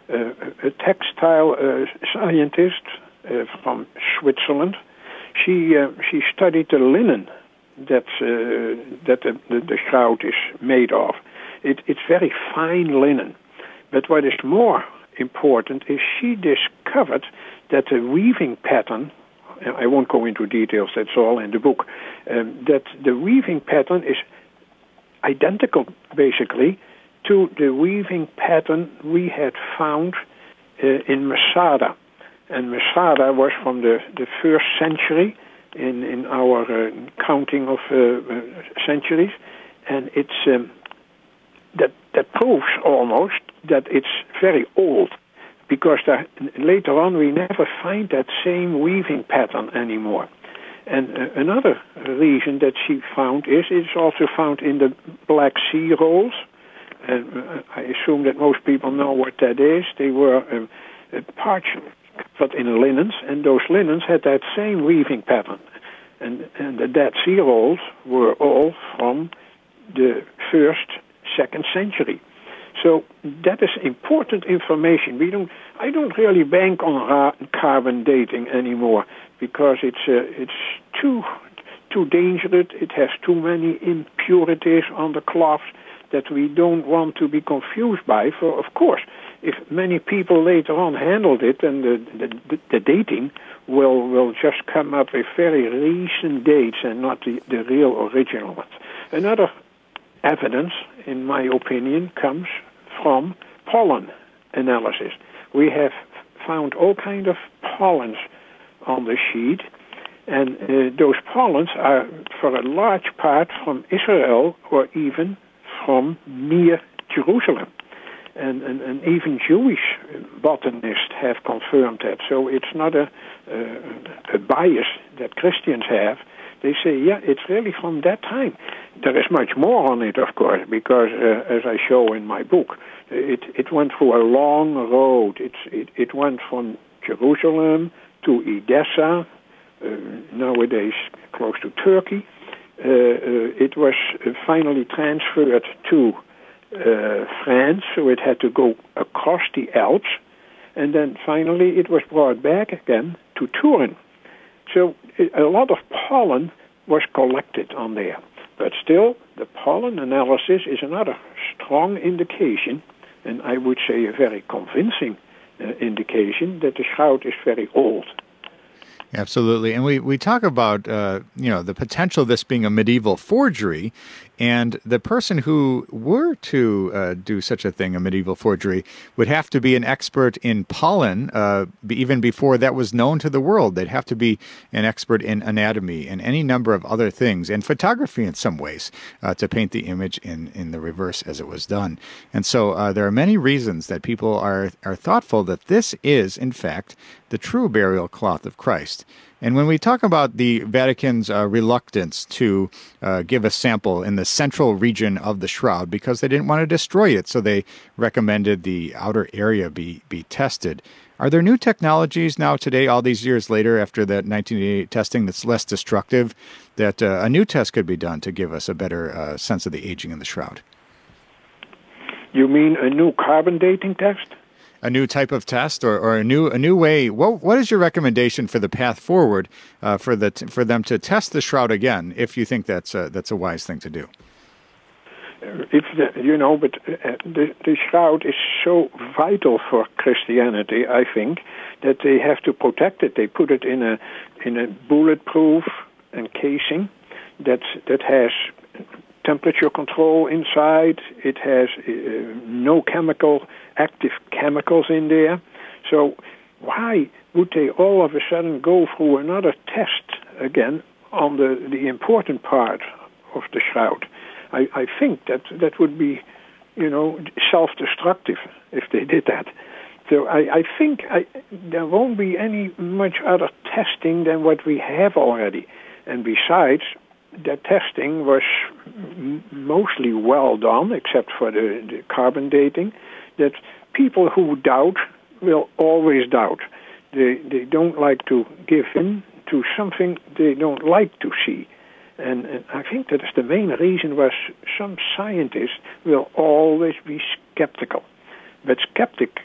a textile scientist from Switzerland. She studied the linen that the shroud is made of. It's very fine linen. But what is more important is she discovered that the weaving pattern, I won't go into details, that's all in the book, that the weaving pattern is identical, basically, to the weaving pattern we had found in Masada. And Masada was from the 1st century in our counting of centuries, and it's that proves almost that it's very old, because later on we never find that same weaving pattern anymore. And another reason that she found is it's also found in the Black Sea rolls. I assume that most people know what that is. They were parchment covered in linens, and those linens had that same weaving pattern. And the Dead Sea rolls were all from the 1st, 2nd century. So that is important information. I don't really bank on carbon dating anymore, because it's too dangerous. It has too many impurities on the cloth that we don't want to be confused by. For of course, if many people later on handled it, and the dating will just come up with very recent dates and not the real original ones. Another evidence, in my opinion, comes from pollen analysis. We have found all kinds of pollens on the sheet, and those pollens are for a large part from Israel or even from near Jerusalem. And even Jewish botanists have confirmed that. So it's not a bias that Christians have. They say, yeah, it's really from that time. There is much more on it, of course, because as I show in my book, it went through a long road. It went from Jerusalem to Edessa, nowadays close to Turkey. It was finally transferred to France, so it had to go across the Alps, and then finally it was brought back again to Turin. So a lot of pollen was collected on there. But still, the pollen analysis is another strong indication, and I would say a very convincing indication, that the shroud is very old. Absolutely. And we talk about, the potential of this being a medieval forgery, and the person who were to do such a thing, a medieval forgery, would have to be an expert in pollen, even before that was known to the world. They'd have to be an expert in anatomy and any number of other things, and photography in some ways, to paint the image in the reverse as it was done. And so there are many reasons that people are thoughtful that this is, in fact, the true burial cloth of Christ. And when we talk about the Vatican's reluctance to give a sample in the central region of the shroud because they didn't want to destroy it, so they recommended the outer area be tested. Are there new technologies now today, all these years later, after that 1988 testing that's less destructive, that a new test could be done to give us a better sense of the aging in the shroud? You mean a new carbon dating test? A new type of test, or a new way. What is your recommendation for the path forward for them to test the shroud again, if you think that's a wise thing to do? But the shroud is so vital for Christianity, I think, that they have to protect it. They put it in a bulletproof encasing that has temperature control inside. It has no active chemicals in there. So why would they all of a sudden go through another test again on the important part of the shroud? I think that would be, self-destructive if they did that. So I think there won't be any much other testing than what we have already. And besides, that testing was mostly well done, except for the carbon dating, that people who doubt will always doubt. They don't like to give in to something they don't like to see. And I think that is the main reason why some scientists will always be skeptical. But skeptic